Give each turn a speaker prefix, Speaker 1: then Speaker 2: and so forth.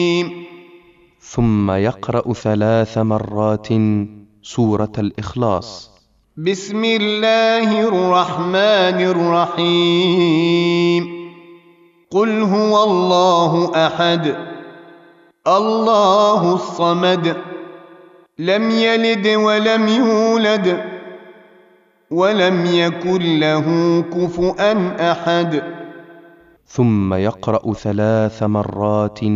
Speaker 1: ثم يقرأ 3 مرات سورة الإخلاص.
Speaker 2: بسم الله الرحمن الرحيم. قل هو الله أحد الله الصمد لم يلد ولم يولد ولم يكن له كفؤا أحد.
Speaker 1: ثم يقرأ 3 مرات